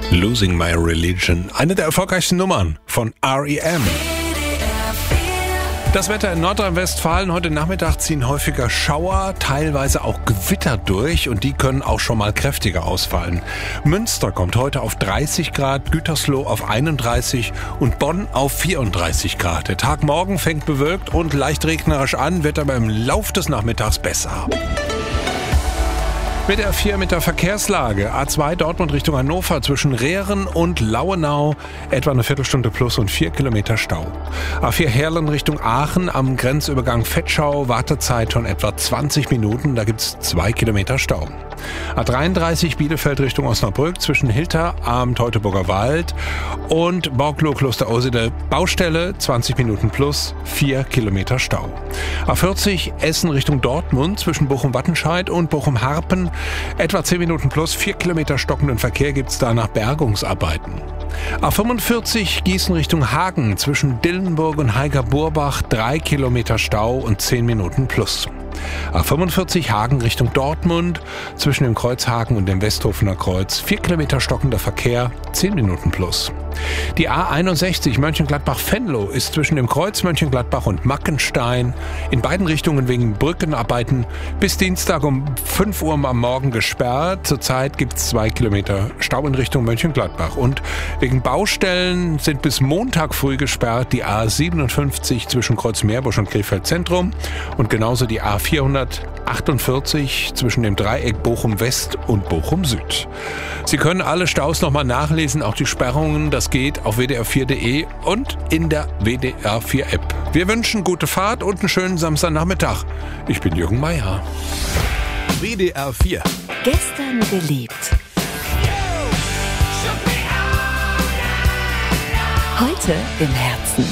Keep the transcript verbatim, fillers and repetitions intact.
Losing My Religion, eine der erfolgreichsten Nummern von R E M. Das Wetter in Nordrhein-Westfalen. Heute Nachmittag ziehen häufiger Schauer, teilweise auch Gewitter durch und die können auch schon mal kräftiger ausfallen. Münster kommt heute auf dreißig Grad, Gütersloh auf einunddreißig und Bonn auf vierunddreißig Grad. Der Tag morgen fängt bewölkt und leicht regnerisch an, wird aber im Lauf des Nachmittags besser. Mit der vier mit der Verkehrslage. A zwei Dortmund Richtung Hannover zwischen Rehren und Lauenau etwa eine Viertelstunde plus und vier Kilometer Stau. A vier Heerlen Richtung Aachen am Grenzübergang Vetschau, Wartezeit von etwa zwanzig Minuten, da gibt's zwei Kilometer Stau. A dreiunddreißig Bielefeld Richtung Osnabrück zwischen Hilter am Teutoburger Wald und Borgloh Klosterossede Baustelle, zwanzig Minuten plus, vier Kilometer Stau. A vierzig Essen Richtung Dortmund zwischen Bochum-Wattenscheid und Bochum-Harpen, etwa zehn Minuten plus, vier Kilometer stockenden Verkehr gibt's da nach Bergungsarbeiten. A fünfundvierzig Gießen Richtung Hagen zwischen Dillenburg und Heiger-Burbach, drei Kilometer Stau und zehn Minuten plus. A fünfundvierzig Hagen Richtung Dortmund zwischen dem Kreuzhagen und dem Westhofener Kreuz, vier Kilometer stockender Verkehr, zehn Minuten plus. Die A einundsechzig Mönchengladbach-Venlo ist zwischen dem Kreuz Mönchengladbach und Mackenstein in beiden Richtungen wegen Brückenarbeiten bis Dienstag um fünf Uhr am Morgen gesperrt. Zurzeit gibt es zwei Kilometer Stau in Richtung Mönchengladbach. Und wegen Baustellen sind bis Montag früh gesperrt die A siebenundfünfzig zwischen Kreuz-Meerbusch und Krefeld Zentrum und genauso die A vierhundertachtundvierzig zwischen dem Dreieck Bochum West und Bochum Süd. Sie können alle Staus nochmal nachlesen, auch die Sperrungen. Das geht auf w d r vier punkt d e und in der W D R vier App. Wir wünschen gute Fahrt und einen schönen Samstagnachmittag. Ich bin Jürgen Meier. W D R vier. Gestern geliebt. Heute im Herzen.